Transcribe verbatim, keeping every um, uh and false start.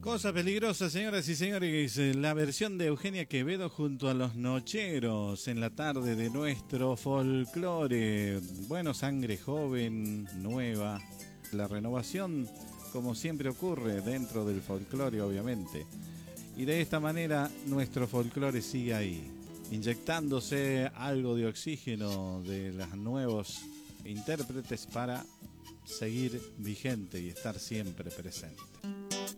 Cosa peligrosa, señoras y señores, la versión de Eugenia Quevedo junto a los Nocheros en la tarde de nuestro folclore. Bueno, sangre joven, nueva, la renovación como siempre ocurre dentro del folclore, obviamente. Y de esta manera nuestro folclore sigue ahí, inyectándose algo de oxígeno de los nuevos intérpretes para seguir vigente y estar siempre presente.